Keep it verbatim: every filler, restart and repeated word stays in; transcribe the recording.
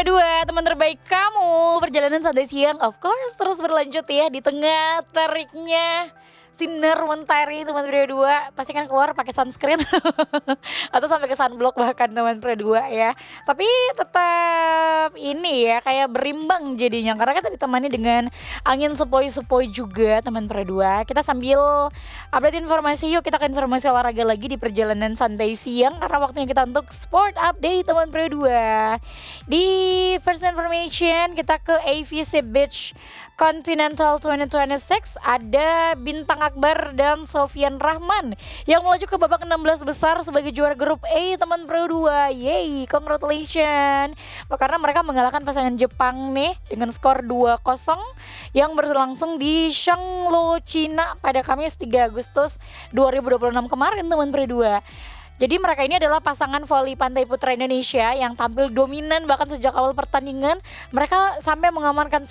Pro dua, teman terbaik kamu. Perjalanan santai siang of course terus berlanjut ya di tengah teriknya sinar mentari teman Pro dua. Pastikan keluar pakai sunscreen atau sampai ke sunblock bahkan teman Pro dua ya. Tapi tetap ini ya kayak berimbang jadinya karena kita ditemani dengan angin sepoi-sepoi juga teman Pro dua. Kita sambil update informasi, yuk kita ke informasi olahraga lagi di perjalanan santai siang karena waktunya kita untuk sport update teman Pro dua. Di first information kita ke A V C Beach Continental dua ribu dua puluh enam, ada Bintang Akbar dan Sofyan Rahman yang melaju ke babak enam belas besar sebagai juara grup A teman Pro dua. Yeay, congratulations. Karena mereka mengalahkan pasangan Jepang nih dengan skor dua kosong yang berlangsung di Shanglo, Cina pada Kamis tiga Agustus dua ribu dua puluh enam kemarin teman Pro dua. Jadi mereka ini adalah pasangan voli pantai putra Indonesia yang tampil dominan bahkan sejak awal pertandingan. Mereka sampai mengamankan